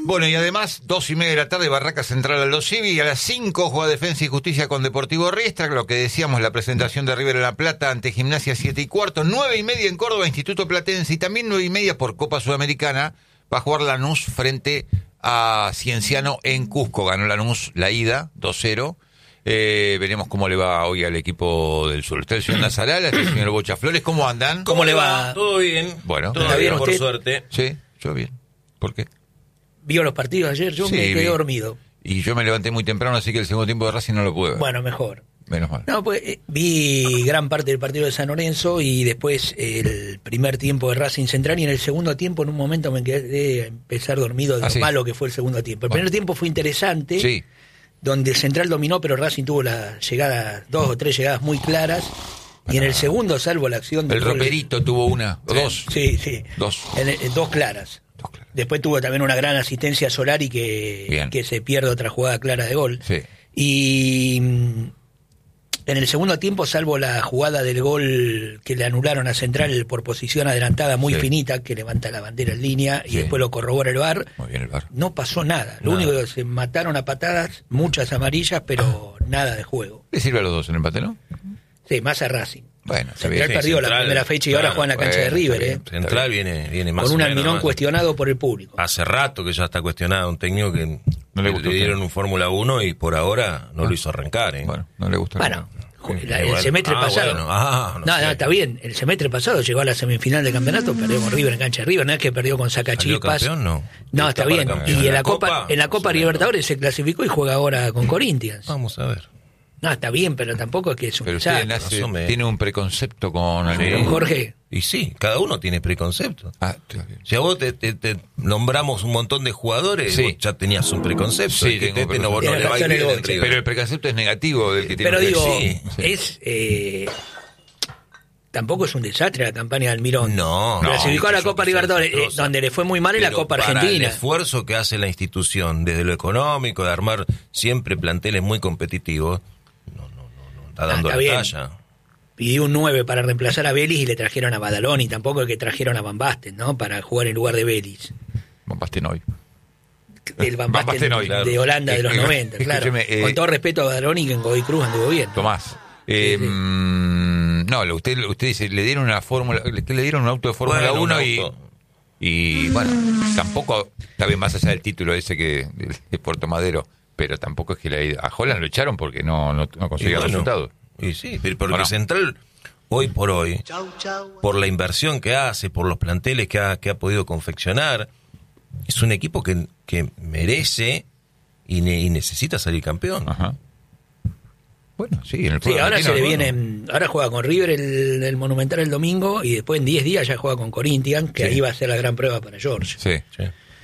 Bueno, y además, 2:30 de la tarde, Barraca Central Aldo Civi, y a las 5 juega Defensa y Justicia con Deportivo Riestra, lo que decíamos, la presentación de River en La Plata ante Gimnasia 7:15, 9:30 en Córdoba, Instituto Platense, y también 9:30 por Copa Sudamericana, va a jugar Lanús frente a Cienciano en Cusco. Ganó Lanús la ida, 2-0. Veremos cómo le va hoy al equipo del sur. Está el señor Nazarala, está el señor Bocha Flores, ¿cómo andan? ¿Cómo le va? Todo bien. Bueno, todo bien, por suerte. Sí, yo bien. ¿Por qué? ¿Vio los partidos ayer? Yo me quedé dormido. Y yo me levanté muy temprano, así que el segundo tiempo de Racing no lo pude ver. Bueno, mejor. Menos mal. No, pues vi gran parte del partido de San Lorenzo y después el primer tiempo de Racing Central, y en el segundo tiempo en un momento me quedé a empezar dormido de lo malo que fue el segundo tiempo. El primer tiempo fue interesante, sí, donde Central dominó, pero Racing tuvo la llegada, 2 o 3 llegadas muy claras. Y en el segundo, salvo la acción del Roperito tuvo una, o dos. Sí. Dos. Dos claras. Después tuvo también una gran asistencia a Solari que se pierde otra jugada clara de gol. Sí. Y en el segundo tiempo, salvo la jugada del gol que le anularon a Central por posición adelantada muy finita, que levanta la bandera en línea y después lo corrobora el VAR, muy bien el VAR, no pasó nada. Lo único que se mataron a patadas, muchas amarillas, pero nada de juego. ¿Le sirve a los dos el empate, no? Sí, más a Racing. Bueno, Central perdió la primera fecha y ahora juega en la cancha de River. Central viene más con un o menos, Almirón cuestionado por el público. Hace rato que ya está cuestionado, un técnico que no le dieron un Fórmula 1 y por ahora no lo hizo arrancar. Bueno, no le gusta. Bueno, el semestre pasado. Bueno, no, está bien. El semestre pasado llegó a la semifinal del campeonato, perdió con River en cancha de River, no es que perdió con Sacachispas. ¿Campeón? No, está bien. Y en la Copa Libertadores se clasificó y juega ahora con Corinthians. Vamos a ver. No, está bien, pero tampoco es que es un pero usted tiene un preconcepto con Almirón. Jorge. Y sí, cada uno tiene preconceptos. Si a vos te nombramos un montón de jugadores, vos ya tenías un preconcepto. Sí, que no le va a ir bien. Pero el preconcepto es negativo del que tiene. Pero digo, es... tampoco es un desastre la campaña de Almirón. No. Clasificó a la Copa Libertadores, donde le fue muy mal en la Copa Argentina. El esfuerzo que hace la institución desde lo económico, de armar siempre planteles muy competitivos, no está dando la talla. Pidió un 9 para reemplazar a Vélez y le trajeron a Badalón, y tampoco es que trajeron a Van Basten, ¿no? Para jugar en lugar de Vélez. Van Basten hoy. El Van Basten de Holanda de los 90, claro. Con todo respeto a Badalón, y que en Godoy Cruz anduvo bien. Tomás. No, usted dice, le dieron una fórmula, le dieron un auto de Fórmula 1 y bueno, tampoco, está bien más allá del título ese que de Puerto Madero, pero tampoco es que a Holland lo echaron porque no conseguía resultados. Y sí, porque Central, hoy por hoy, por la inversión que hace, por los planteles que ha podido confeccionar, es un equipo que merece y necesita salir campeón. Ajá. Bueno, sí, en el ahora se le viene, ahora juega con River el Monumental el domingo, y después en 10 días ya juega con Corinthians, que ahí va a ser la gran prueba para George. Sí.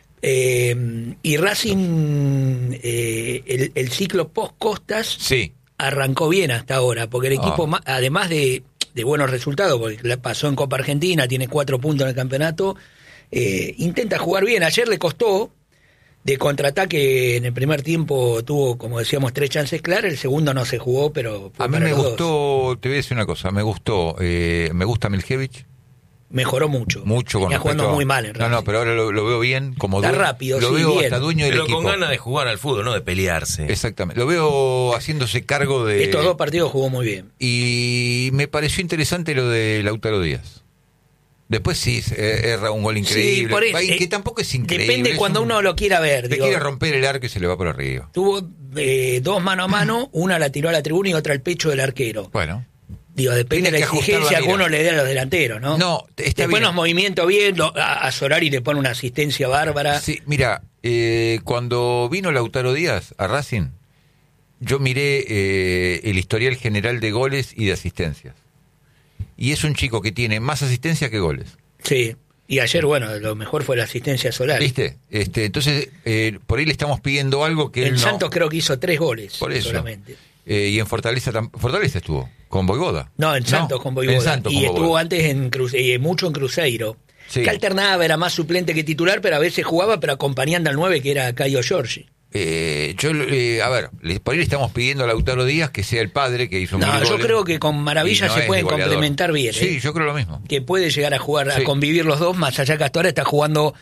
Y Racing, el ciclo post-Costas arrancó bien hasta ahora, porque el equipo, además de buenos resultados, porque pasó en Copa Argentina, tiene 4 puntos en el campeonato, intenta jugar bien. Ayer le costó. De contraataque en el primer tiempo tuvo, como decíamos, 3 chances claras, el segundo no se jugó, pero a mí me gustó, te voy a decir una cosa, me gusta Miljevic. Mejoró mucho. Está jugando muy mal en realidad. No, pero ahora lo veo bien, como está rápido, lo veo bien. Hasta dueño del equipo. Pero con ganas de jugar al fútbol, no de pelearse. Exactamente, lo veo haciéndose cargo de... Estos 2 partidos jugó muy bien. Y me pareció interesante lo de Lautaro Díaz. Después sí, erra un gol increíble. Sí, por eso, que tampoco es increíble. Depende cuando uno lo quiera ver. Quiere romper el arco y se le va por arriba. Tuvo 2 mano a mano, una la tiró a la tribuna y otra al pecho del arquero. Bueno. Depende de la exigencia que uno le dé a los delanteros, ¿no? No, después los movimientos bien, a Solari le pone una asistencia bárbara. Sí, mira, cuando vino Lautaro Díaz a Racing, yo miré el historial general de goles y de asistencias. Y es un chico que tiene más asistencia que goles. Sí, y ayer, lo mejor fue la asistencia solar. ¿Viste? Entonces, por ahí le estamos pidiendo algo que en Santos creo que hizo 3 goles. Por eso. Solamente. Y en Fortaleza estuvo, con Boivoda. No, en Santos con Boivoda. Y estuvo antes mucho en Cruzeiro. Sí. Que alternaba, era más suplente que titular, pero a veces jugaba, pero acompañando al 9, que era Caio Giorgi. A ver, por ahí le estamos pidiendo a Lautaro Díaz que sea el padre que hizo yo creo que con maravilla se pueden complementar bien. Sí, yo creo lo mismo. Que puede llegar a jugar, a convivir los dos, más allá que hasta ahora está jugando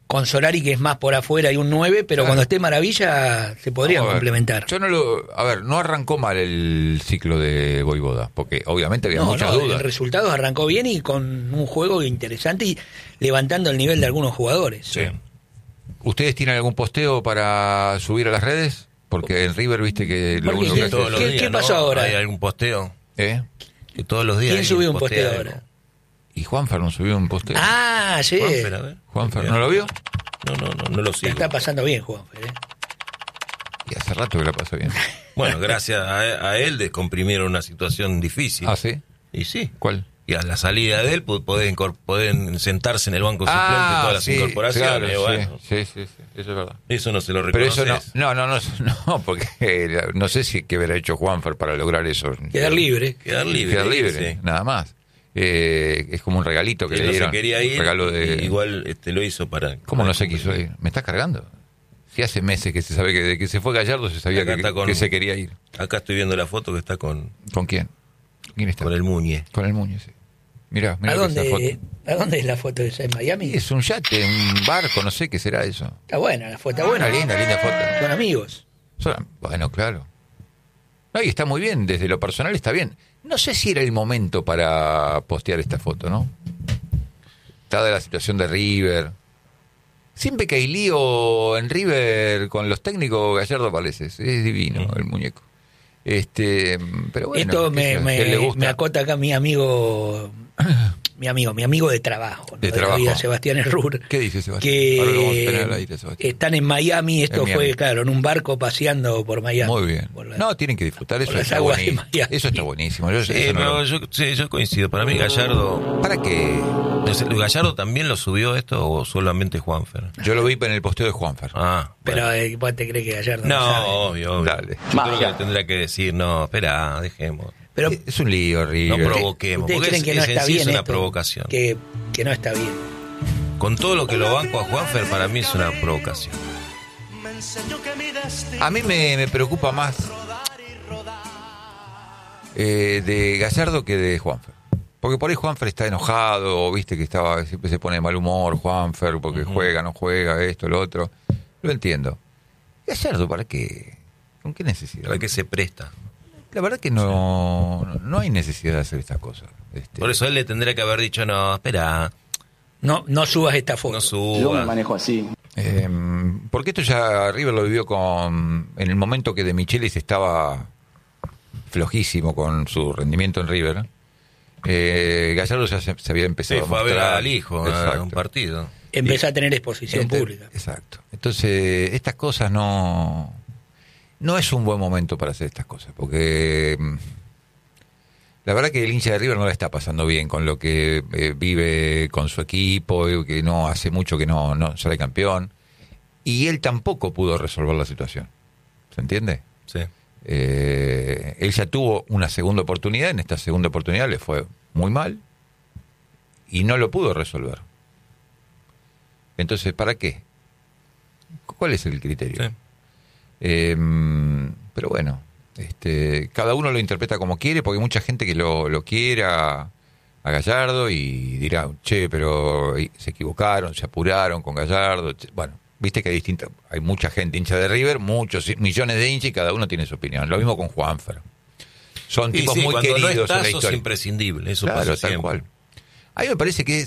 con Solari, que es más por afuera, y un 9, pero cuando esté Maravilla se podrían complementar. No arrancó mal el ciclo de Vojvoda, porque obviamente había muchas dudas. El resultado arrancó bien y con un juego interesante y levantando el nivel de algunos jugadores. Sí. ¿Ustedes tienen algún posteo para subir a las redes? Porque en River, viste que... ¿Qué pasó ahora? ¿Hay algún posteo? Que todos los días... ¿Quién subió un posteo ahora? Y Juanfer no subió un posteo. Ah, sí. Juanfer, ¿no lo vio? No lo sigo. La está pasando bien, Juanfer, Y hace rato que la pasó bien. Bueno, gracias a él descomprimieron una situación difícil. ¿Ah, sí? Y sí. ¿Cuál? Y a la salida de él pueden sentarse en el banco suplente todas las incorporaciones. Claro, sí, eso es verdad. Eso no se lo reconoce. Pero eso no, porque no sé si qué habrá hecho Juanfer para lograr eso. Quedar libre, sí. Nada más. Es como un regalito que le dieron. No se quería ir, regalo de... igual lo hizo para... ¿Cómo no se quiso ir? ¿Me estás cargando? Si hace meses que se sabe que de que se fue Gallardo se sabía que se quería ir. Acá estoy viendo la foto que está con... ¿Con quién? ¿Quién está? Con el Muñe. Con el Muñe, sí. Mirá ¿A dónde es la foto esa? ¿En Miami? Es un yate, un barco, no sé qué será eso. Está buena la foto, está buena. Linda foto. Son amigos. Bueno, claro. No, y está muy bien, desde lo personal está bien. No sé si era el momento para postear esta foto, ¿no? Dada la situación de River. Siempre que hay lío en River con los técnicos, Gallardo aparece. Es divino el muñeco. Pero bueno. Esto me acota acá mi amigo de trabajo, ¿no? De trabajo. Vida, Sebastián Errur. ¿Qué dice Sebastián? Ahora lo vamos a tener al aire, Sebastián. Están en Miami, fue, claro, en un barco paseando por Miami. Muy bien. Tienen que disfrutar, eso está buenísimo. Eso está buenísimo. Yo coincido. Para mí Gallardo... ¿Para qué? ¿Gallardo también lo subió esto o solamente Juanfer? Yo lo vi en el posteo de Juanfer. Pero ¿vos te crees que Gallardo no sabe? Obvio. Dale. Yo creo que tendrá que decir, no, espera, dejemos. Pero es un lío horrible. No provoquemos. ¿Ustedes creen que no está bien una provocación? Que no está bien. Con todo lo que lo banco a Juanfer, para mí es una provocación. A mí me preocupa más de Gallardo que de Juanfer. Porque por ahí Juanfer está enojado, viste que siempre se pone de mal humor Juanfer, porque juega, no juega, esto, lo otro. Lo entiendo. Gallardo, ¿para qué? ¿Con qué necesidad? ¿Para qué se presta? La verdad que no hay necesidad de hacer estas cosas. Por eso él le tendría que haber dicho, no, espera. No subas esta foto. No subas. Yo me manejo así. Porque esto ya River lo vivió en el momento que De Michelis estaba flojísimo con su rendimiento en River. Gallardo ya se había empezado a mostrar. Fue a ver al hijo a un partido. Empezó a tener exposición pública. Exacto. Entonces, estas cosas no es un buen momento para hacer estas cosas, porque la verdad que el hincha de River no la está pasando bien con lo que vive con su equipo, que no hace mucho que no sale campeón, y él tampoco pudo resolver la situación. ¿Se entiende? Sí. Él ya tuvo una segunda oportunidad, en esta segunda oportunidad le fue muy mal y no lo pudo resolver. Entonces, ¿para qué? ¿Cuál es el criterio? Sí. Pero bueno, cada uno lo interpreta como quiere, porque hay mucha gente que lo quiere a Gallardo y dirá, pero se equivocaron, se apuraron con Gallardo. Bueno, viste que hay mucha gente hincha de River, muchos millones de hinchas, y cada uno tiene su opinión. Lo mismo con Juanfer. Son tipos muy queridos. No estás, en la historia. sos imprescindible, eso claro, pasa tal siempre. cual. A mí me parece que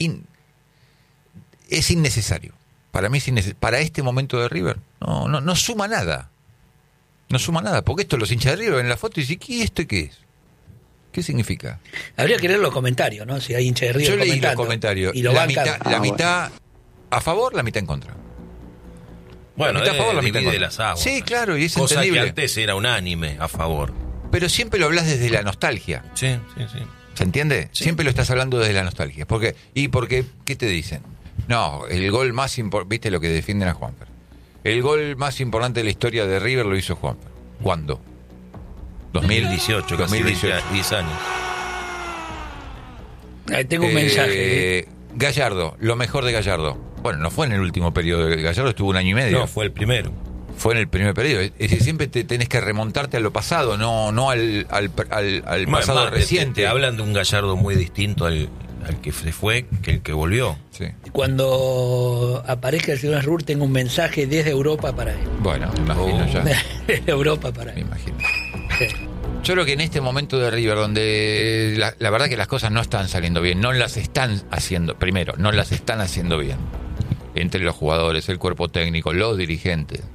es innecesario. Para mí para este momento de River no suma nada. No suma nada, porque esto los hinchas de River ven la foto y dicen, ¿y esto qué es? ¿Qué significa? Habría que leer los comentarios, ¿no? Si hay hinchas de River. Yo leí los comentarios. Y la mitad a favor, la mitad en contra. Bueno, la mitad a favor, la mitad en divide contra. las aguas. Sí, claro, y es cosa entendible. Que antes era unánime a favor. Pero siempre lo hablas desde la nostalgia. Sí. ¿Se entiende? Sí. Siempre lo estás hablando desde la nostalgia. Porque ¿qué te dicen? No, el gol más importante, viste lo que defienden a Juanfer. El gol más importante de la historia de River lo hizo Juanfer. ¿Cuándo? 2018, casi 10 años. Tengo un mensaje. Gallardo, lo mejor de Gallardo. Bueno, no fue en el último periodo. Gallardo estuvo 1 año y medio. No, fue el primero. Fue en el primer periodo. Es decir, siempre tenés que remontarte a lo pasado, no al pasado reciente. Te hablan de un Gallardo muy distinto al al que se fue que el que volvió. Sí. Cuando aparezca el señor Asrur, tengo un mensaje desde Europa para él. Bueno, me imagino ya. Desde Europa para él. Me imagino. Sí. Yo creo que en este momento de River, donde la verdad que las cosas no están saliendo bien, no las están haciendo bien entre los jugadores, el cuerpo técnico, los dirigentes.